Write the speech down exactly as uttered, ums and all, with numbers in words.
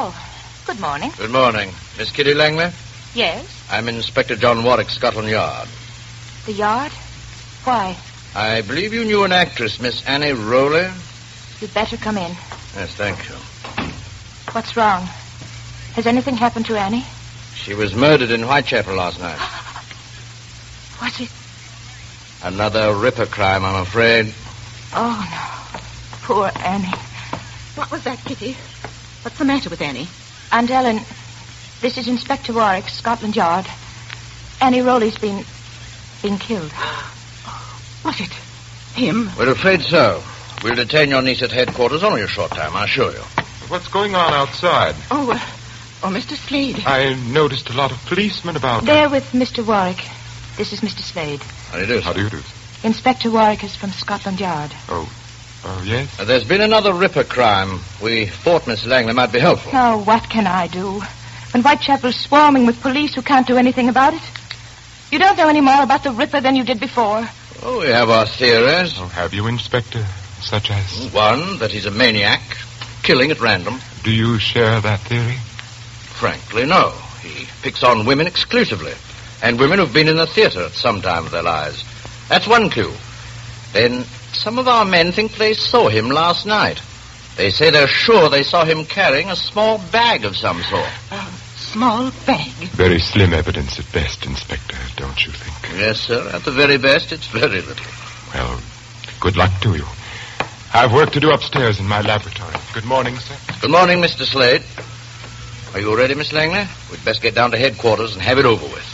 Oh, good morning. Good morning. Miss Kitty Langley? Yes? I'm Inspector John Warwick, Scotland Yard. The Yard? Why? I believe you knew an actress, Miss Annie Rowley? You'd better come in. Yes, thank you. What's wrong? Has anything happened to Annie? She was murdered in Whitechapel last night. Was it? Another Ripper crime, I'm afraid. Oh, no. Poor Annie. What was that, Kitty? What's the matter with Annie? Aunt Ellen, this is Inspector Warwick, Scotland Yard. Annie Rowley's been... been killed. Was it him? We're afraid so. We'll detain your niece at headquarters only a short time, I assure you. What's going on outside? Oh, uh, oh, Mister Slade. I noticed a lot of policemen about. They're with Mister Warwick. This is Mister Slade. How do you do, sir? How do you do? Inspector Warwick is from Scotland Yard. Oh, oh, yes? Uh, there's been another Ripper crime. We thought Miss Langley might be helpful. Oh, what can I do? When Whitechapel's swarming with police who can't do anything about it? You don't know any more about the Ripper than you did before. Oh, we have our theories. Oh, have you, Inspector? Such as? One, that he's a maniac, killing at random. Do you share that theory? Frankly, no. He picks on women exclusively, and women who've been in the theater at some time of their lives. That's one clue. Then some of our men think they saw him last night. They say they're sure they saw him carrying a small bag of some sort. A small bag? Very slim evidence at best, Inspector, don't you think? Yes, sir. At the very best, it's very little. Well, good luck to you. I've work to do upstairs in my laboratory. Good morning, sir. Good morning, Mister Slade. Are you ready, Miss Langley? We'd best get down to headquarters and have it over with.